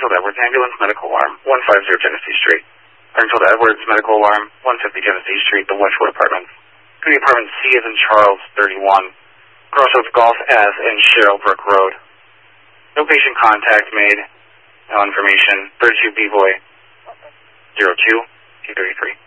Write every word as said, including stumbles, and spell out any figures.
Springfield Edwards Ambulance Medical Alarm, one fifty Genesee Street. Springfield Edwards Medical Alarm, one fifty Genesee Street, the Westwood Apartments. Could be apartment C as in Charles, thirty-one. Crossroads Golf S and Sherrillbrook Road. No patient contact made. No information. thirty-two B-Boy, zero two, two thirty-three.